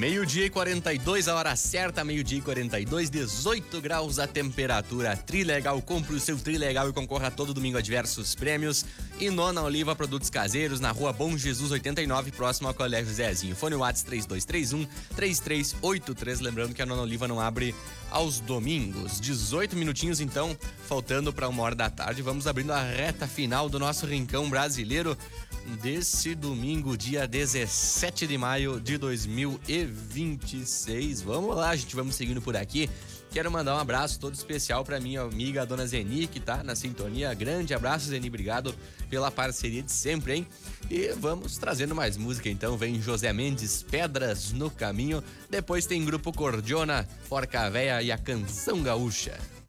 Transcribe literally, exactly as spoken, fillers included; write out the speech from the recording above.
Meio-dia e quarenta e dois, a hora certa, meio-dia e quarenta e dois, dezoito graus a temperatura. Trilegal, compre o seu Trilegal e concorra todo domingo a diversos prêmios. E Nona Oliva Produtos Caseiros, na rua Bom Jesus oitenta e nove, próximo ao Colégio Zezinho. Fone WhatsApp três dois três um, três três oito três, lembrando que a Nona Oliva não abre aos domingos. dezoito minutinhos então, faltando para uma hora da tarde, vamos abrindo a reta final do nosso Rincão Brasileiro desse domingo, dia dezessete de maio de dois mil e vinte e seis. Vamos lá, gente, vamos seguindo por aqui. Quero mandar um abraço todo especial para minha amiga, a dona Zeni, que tá na sintonia. Grande abraço, Zeni, obrigado pela parceria de sempre, hein? E vamos trazendo mais música, então. Vem José Mendes, Pedras no Caminho. Depois tem Grupo Cordiona, Porca Véia e a Canção Gaúcha.